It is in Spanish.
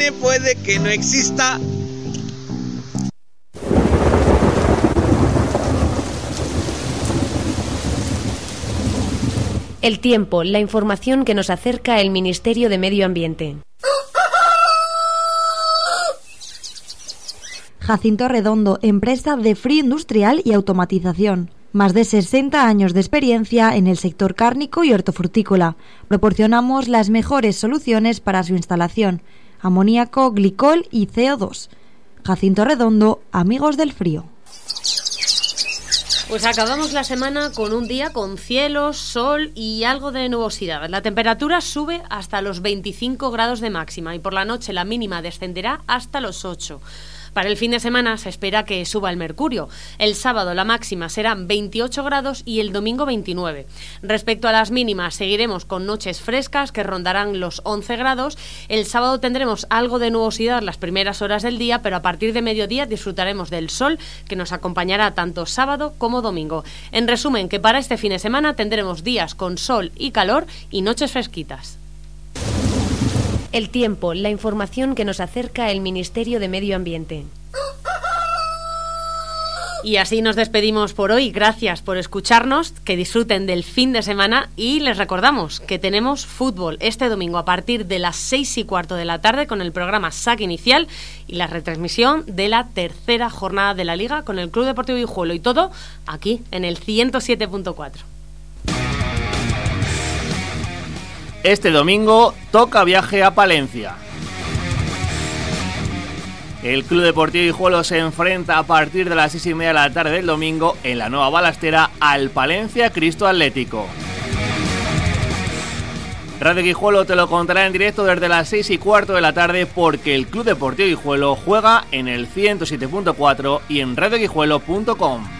cine puede que no exista. El tiempo, la información que nos acerca el Ministerio de Medio Ambiente. Jacinto Redondo, empresa de frío industrial y automatización. Más de 60 años de experiencia en el sector cárnico y hortofrutícola. Proporcionamos las mejores soluciones para su instalación: amoníaco, glicol y CO2. Jacinto Redondo, amigos del frío. Pues acabamos la semana con un día con cielos, sol y algo de nubosidad. La temperatura sube hasta los 25 grados de máxima y por la noche la mínima descenderá hasta los 8. Para el fin de semana se espera que suba el mercurio. El sábado la máxima será 28 grados y el domingo 29. Respecto a las mínimas, seguiremos con noches frescas que rondarán los 11 grados. El sábado tendremos algo de nubosidad las primeras horas del día, pero a partir de mediodía disfrutaremos del sol que nos acompañará tanto sábado como domingo. En resumen, que para este fin de semana tendremos días con sol y calor y noches fresquitas. El tiempo, la información que nos acerca el Ministerio de Medio Ambiente. Y así nos despedimos por hoy. Gracias por escucharnos, que disfruten del fin de semana y les recordamos que tenemos fútbol este domingo a partir de las 6:15 de la tarde con el programa Saque Inicial y la retransmisión de la tercera jornada de la Liga con el Club Deportivo Guijuelo, y todo aquí en el 107.4. Este domingo toca viaje a Palencia. El Club Deportivo Guijuelo se enfrenta a partir de las 6:30 de la tarde del domingo en la Nueva Balastera al Palencia Cristo Atlético. Radio Guijuelo te lo contará en directo desde las 6:15 de la tarde porque el Club Deportivo Guijuelo juega en el 107.4 y en radioguijuelo.com.